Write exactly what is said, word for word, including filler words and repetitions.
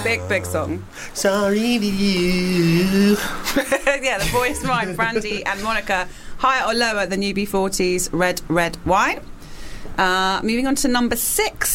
Big, big song. Sorry to you. Yeah, the voice rhyme, Brandy and Monica. Higher or lower than U B forty's Red, Red Wine? Uh, moving on to number six.